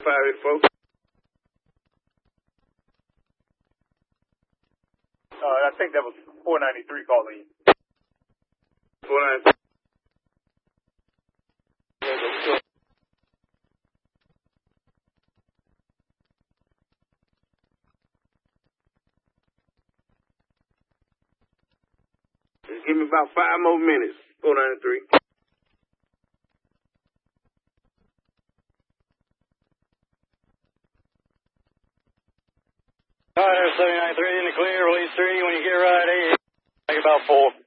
584. I think that was 493 calling. 493. Just give me about 5 more minutes. 493. All right, 793 in the clear. Release 3 when you get right. Take about 4.